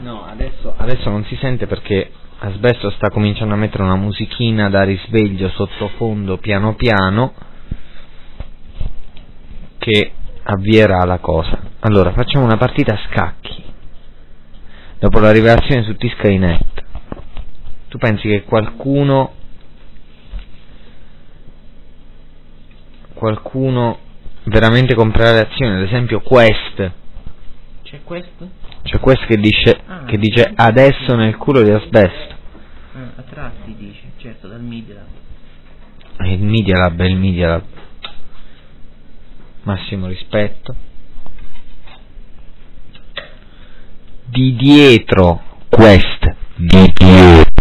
No, adesso non si sente perché Asbesto sta cominciando a mettere una musichina da risveglio sottofondo piano piano che avvierà la cosa. Allora, facciamo una partita a scacchi. Dopo la rivelazione su T-Skynet, tu pensi che qualcuno veramente comprerà le azioni? Ad esempio Quest. C'è questo? C'è Quest che dice adesso nel culo di Asbesto. A tratti dice, certo, dal Media Lab. Il Media Lab. Massimo rispetto. Di dietro Quest. Di dietro.